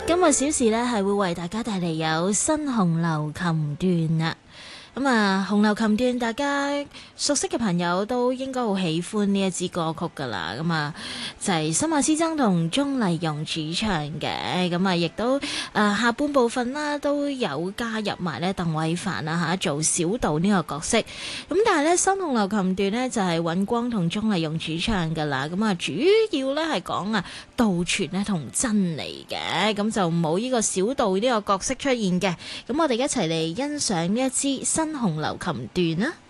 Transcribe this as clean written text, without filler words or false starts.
今日小時咧係會為大家帶嚟有新紅流琴段啊！咁啊，紅流琴段大家熟悉嘅朋友都應該好喜歡呢一支歌曲噶啦，咁啊就係新馬師曾同鍾麗蓉主唱嘅，咁啊亦都下半部分啦都有加入埋咧鄧偉凡啊嚇做小杜呢個角色，咁但係咧新紅流琴段咧就係尹光同鍾麗蓉主唱噶啦，咁啊主要咧係講啊道傳咧同真理嘅，咁就冇呢個小杜呢個角色出現嘅，咁我哋一齊嚟欣賞呢一支新紅流琴段啦。